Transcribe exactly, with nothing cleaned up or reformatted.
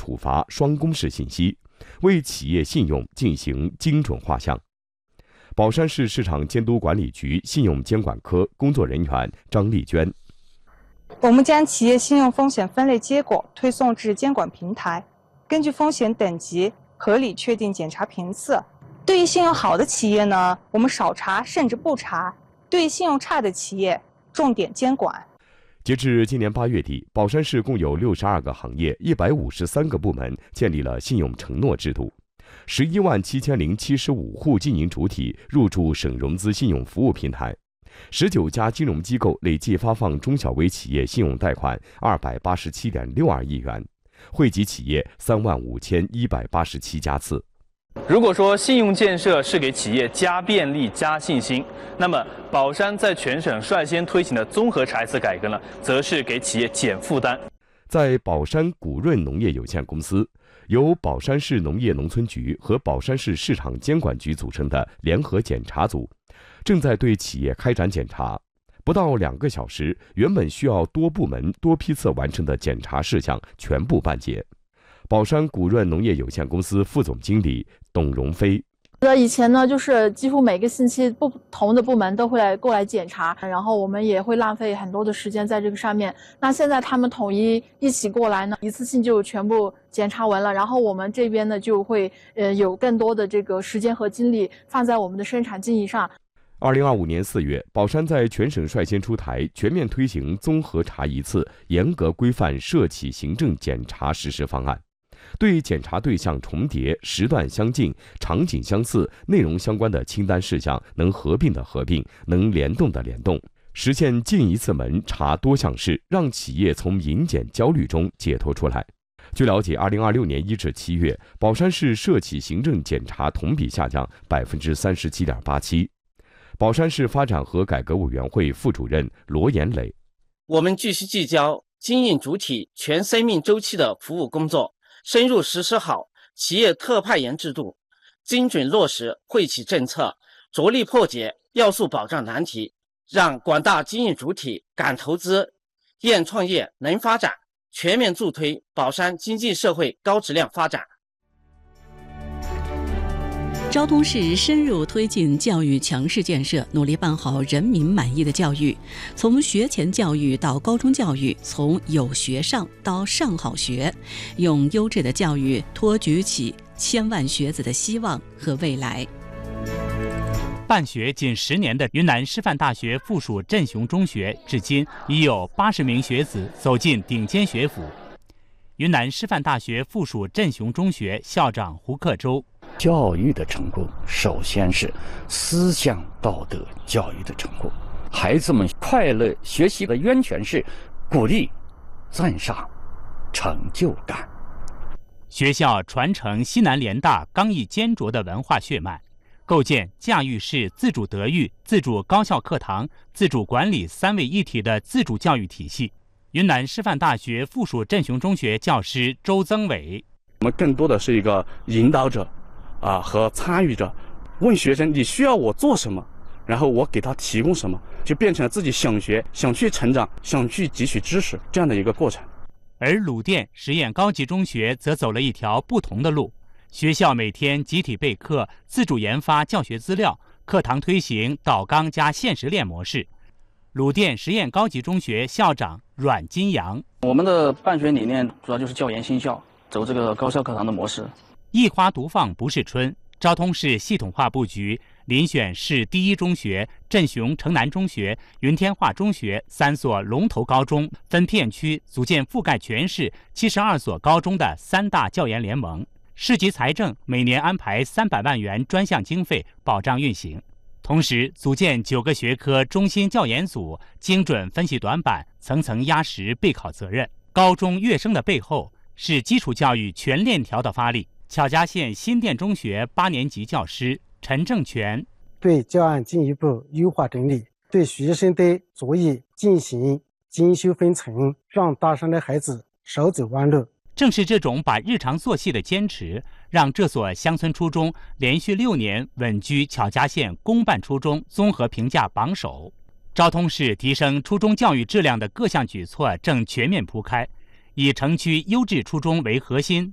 处罚双公示信息，为企业信用进行精准画像。宝山市市场监督管理局信用监管科工作人员张丽娟： 我们将企业信用风险分类结果推送至监管平台，根据风险等级合理确定检查频次。对于信用好的企业呢，我们少查甚至不查；对于信用差的企业，重点监管。 截至今年八月底，宝山市共有六十二个行业、一百五十三个部门建立了信用承诺制度，十一万七千零七十五户经营主体入驻省融资信用服务平台，十九家金融机构累计发放中小微企业信用贷款二百八十七点六二亿元，惠及企业三万五千一百八十七家次。 如果说信用建设是给企业加便利、加信心，那么宝山在全省率先推行的综合查一次改革呢，则是给企业减负担。 在宝山谷润农业有限公司，由宝山市农业农村局和宝山市市场监管局组成的联合检查组，正在对企业开展检查。不到两个小时，原本需要多部门多批次完成的检查事项全部办结。宝山谷润农业有限公司副总经理董荣飞： 以前呢，就是几乎每个星期不同的部门都会来过来检查，然后我们也会浪费很多的时间在这个上面。那现在他们统一一起过来呢，一次性就全部检查完了，然后我们这边呢就会呃有更多的这个时间和精力放在我们的生产经营上。 二零二五年四月，宝山在全省率先出台全面推行综合查一次、严格规范涉企行政检查实施方案。对检查对象重叠、时段相近、场景相似、内容相关的清单事项，能合并的合并，能联动的联动，实现进一次门查多项事，让企业从营检焦虑中解脱出来。据了解，二零二六年一至七月，宝山市涉企行政检查同比下降百分之三十七点八七。宝山市发展和改革委员会副主任罗延磊： 我们继续聚焦经营主体全生命周期的服务工作，深入实施好企业特派员制度，精准落实惠企政策，着力破解要素保障难题，让广大经营主体敢投资、愿创业、能发展，全面助推宝山经济社会高质量发展。 昭通市深入推进教育强市建设，努力办好人民满意的教育。从学前教育到高中教育，从有学上到上好学，用优质的教育托举起千万学子的希望和未来。 办学仅十年的云南师范大学附属镇雄中学，至今已有八十名学子走进顶尖学府。云南师范大学附属镇雄中学校长胡克洲： 教育的成功，首先是思想道德教育的成功。孩子们快乐学习的源泉是鼓励、赞赏、成就感。 学校传承西南联大刚毅坚卓的文化血脉，构建驾驭式自主德育、自主高校课堂、自主管理三位一体的自主教育体系。云南师范大学附属镇雄中学教师周增伟： 我们更多的是一个引导者啊和参与者，问学生你需要我做什么，然后我给他提供什么，就变成了自己想学、想去成长、想去汲取知识这样的一个过程。 而鲁甸实验高级中学则走了一条不同的路，学校每天集体备课，自主研发教学资料，课堂推行导纲加现实练模式。鲁甸实验高级中学校长阮金阳： 我们的办学理念主要就是教研新校，走这个高校课堂的模式。 一花独放不是春，昭通市系统化布局，遴选市第一中学、镇雄城南中学、云天化中学三所龙头高中，分片区组建覆盖全市七十二所高中的三大教研联盟。市级财政每年安排三百万元专项经费保障运行，同时组建九个学科中心教研组，精准分析短板，层层压实备考责任。高中跃升的背后是基础教育全链条的发力。巧家县新店中学八年级教师陈正全： 对教案进一步优化整理，对学生的作业进行精修分层，让大山的孩子少走弯路。 正是这种把日常做细的坚持，让这所乡村初中连续六年稳居巧家县公办初中综合评价榜首。昭通市提升初中教育质量的各项举措正全面铺开，以城区优质初中为核心，